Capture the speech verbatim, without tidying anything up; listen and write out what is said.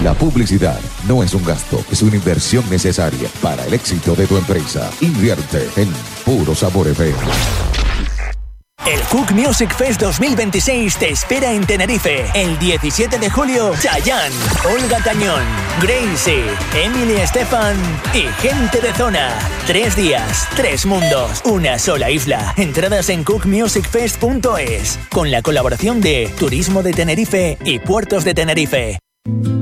La publicidad no es un gasto, es una inversión necesaria para el éxito de tu empresa. Invierte en Puro Sabor F M. El Cook Music Fest dos mil veintiséis te espera en Tenerife. El diecisiete de julio, Chayanne, Olga Tañón, Gracie, Emily Estefan y gente de zona. Tres días, tres mundos, una sola isla. Entradas en cook music fest punto es con la colaboración de Turismo de Tenerife y Puertos de Tenerife.